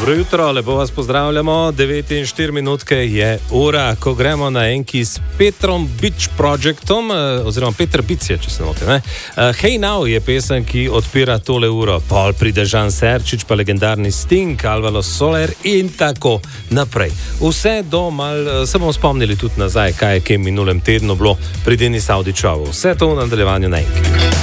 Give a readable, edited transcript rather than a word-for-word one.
Dobro jutro, lepo vas pozdravljamo. 9:04 minutke je ura, ko gremo na enki s Petrom Beach Projectom, oziroma Peter Beach je, če se motim. Hey Now je pesem, ki odpira tole uro. Pol pride Žan Serčič, pa legendarni Sting, Alvaro Soler in tako naprej. Vse do mal, se bomo spomnili tudi nazaj, kaj je v minulem tednu bilo pri Denis Audičovu. Vse to v nadaljevanju na enki.